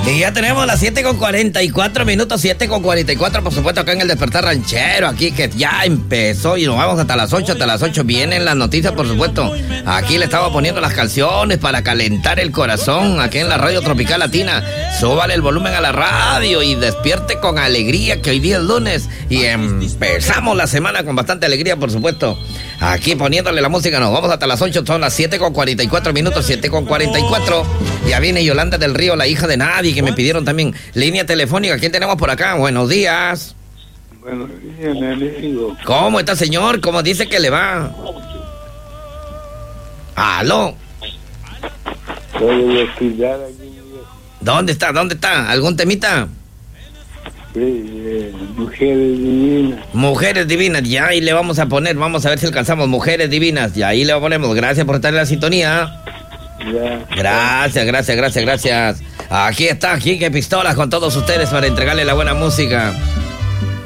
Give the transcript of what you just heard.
Y ya tenemos las 7:44, 7:44, por supuesto, acá en el Despertar Ranchero, aquí que ya empezó y nos vamos hasta las 8, vienen las noticias, por supuesto. Aquí le estaba poniendo las canciones para calentar el corazón, aquí en la Radio Tropical Latina. Súbale el volumen a la radio y despierte con alegría, que hoy día es lunes y empezamos la semana con bastante alegría, por supuesto. Aquí poniéndole la música, nos vamos hasta las 8, son las 7:44, 7:44. Ya viene Yolanda del Río, la hija de nadie, que me pidieron también línea telefónica. ¿Quién tenemos por acá? Buenos días. Buenos días, mi amigo. ¿Cómo está, señor? ¿Cómo dice que le va? ¿Aló? Soy de estudiar aquí. ¿Dónde está? ¿Algún temita? Sí, Mujeres Divinas. Mujeres Divinas, ya ahí le vamos a poner, vamos a ver si alcanzamos Mujeres Divinas, y ahí le ponemos. Gracias por estar en la sintonía. Ya. Gracias. Aquí está, Quique Pistolas con todos ustedes para entregarle la buena música.